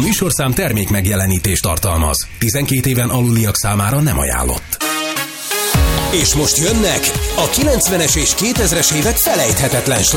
műsorszám termék megjelenítést tartalmaz. 12 éven aluliak számára nem ajánlott. És most jönnek a 90-es és 2000-es évek felejthetetlen